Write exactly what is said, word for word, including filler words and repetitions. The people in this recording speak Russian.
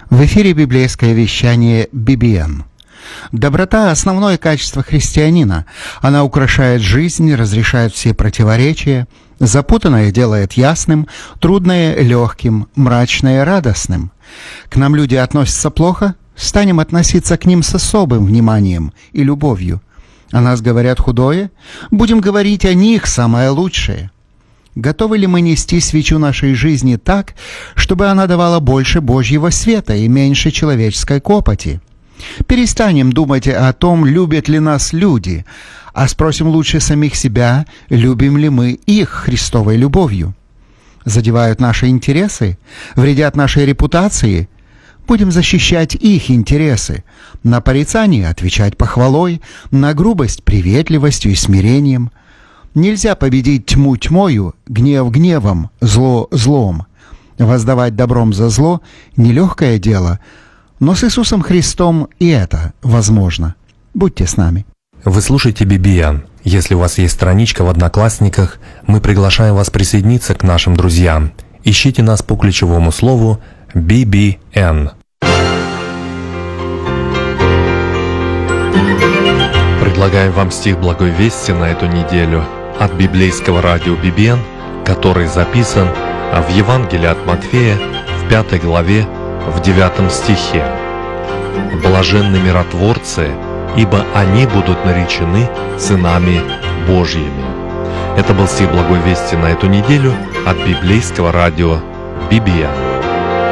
В эфире библейское вещание би би эн. Доброта – основное качество христианина. Она украшает жизнь, разрешает все противоречия, запутанное делает ясным, трудное – легким, мрачное – радостным. К нам люди относятся плохо, станем относиться к ним с особым вниманием и любовью. О нас говорят худое, будем говорить о них самое лучшее. Готовы ли мы нести свечу нашей жизни так, чтобы она давала больше Божьего света и меньше человеческой копоти? Перестанем думать о том, любят ли нас люди, а спросим лучше самих себя, любим ли мы их Христовой любовью. Задевают наши интересы, вредят нашей репутации. Будем защищать их интересы, на порицание отвечать похвалой, на грубость приветливостью и смирением. Нельзя победить тьму тьмою, гнев гневом, зло злом. Воздавать добром за зло – нелегкое дело, но с Иисусом Христом и это возможно. Будьте с нами. Вы слушаете би би эн. Если у вас есть страничка в Одноклассниках, мы приглашаем вас присоединиться к нашим друзьям. Ищите нас по ключевому слову би би эн. Предлагаем вам стих Благой Вести на эту неделю от библейского радио би би эн, который записан в Евангелии от Матфея в пятой главе в девятом стихе. «Блаженны миротворцы, ибо они будут наречены сынами Божьими». Это был стих Благой Вести на эту неделю от библейского радио би би эн.